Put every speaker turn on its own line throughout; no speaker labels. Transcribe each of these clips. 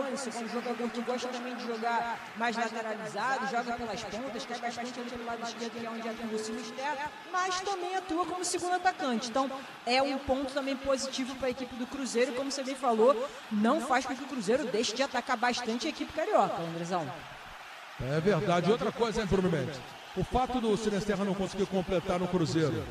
lance, com um jogador que gosta também de jogar mais lateralizado, joga pelas pontas, cai bastante ali pelo lado esquerdo, que é onde atua o Sinisterra, mas também atua como segundo atacante. Então, é um ponto também positivo para a equipe do Cruzeiro, como você bem falou, não faz com que o Cruzeiro deixe de atacar bastante a equipe carioca, Andrezão.
É verdade. Outra coisa, hein, Bruno Mendes? O fato do Sinisterra não conseguir completar no Cruzeiro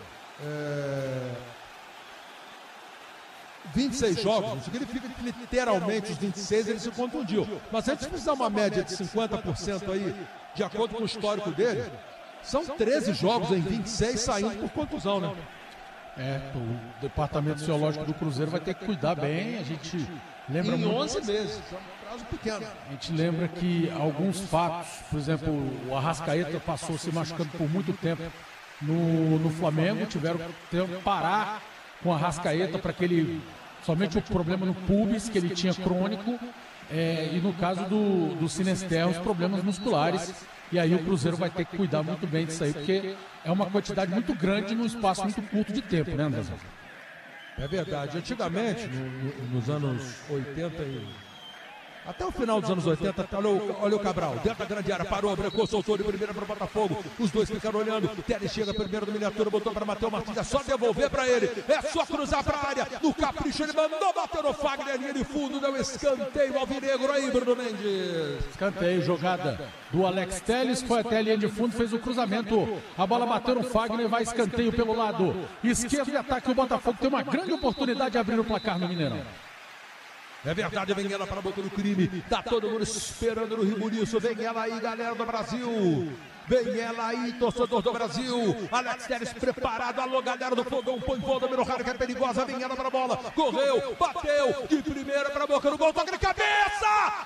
26 jogos, não significa que literalmente os 26 ele se contundiu. Mas se a gente precisar uma média de 50% aí, de acordo com o histórico dele, são 13 jogos em 26 saindo por contusão, né?
O departamento fisiológico do Cruzeiro vai ter que cuidar bem. A gente lembra
em
muito...
11 meses, é um prazo pequeno.
A gente lembra que alguns fatos, por exemplo, o Arrascaeta passou se machucando por muito tempo no Flamengo, tiveram que parar com o Arrascaeta para que ele... Somente o problema no pubis, que ele tinha crônico, e no caso do Sinisterra, os problemas musculares. E aí o Cruzeiro vai ter que cuidar muito bem disso aí, porque é uma quantidade muito grande num espaço muito curto de tempo, né, André?
É verdade. Antigamente, nos anos 80 até o final dos anos 80, olha o Cabral, dentro da grande área, parou, brancou, soltou de primeira para o Botafogo, os dois ficaram olhando, Teles chega primeiro do miniatura, botou para Matheus Martins, é só devolver para ele, é só cruzar para a área, no capricho ele mandou, bateu no Fagner, linha de fundo, deu escanteio alvinegro aí, Bruno Mendes.
Escanteio, jogada do Alex Teles, foi até a linha de fundo, fez o cruzamento, a bola bateu no Fagner, vai escanteio pelo lado esquerdo de ataque, o Botafogo tem uma grande oportunidade de abrir o placar no Mineirão.
É verdade, vem ela para a boca do crime. Tá todo mundo esperando no Rio Bonito. Vem ela aí, galera do Brasil. Vem ela aí, torcedor do Brasil. Alex Teles preparado. Alô, galera do Fogão. Põe bola, número raro que é perigosa. Vem ela para a bola. Correu, bateu. De primeira para a boca do gol. Toque de cabeça.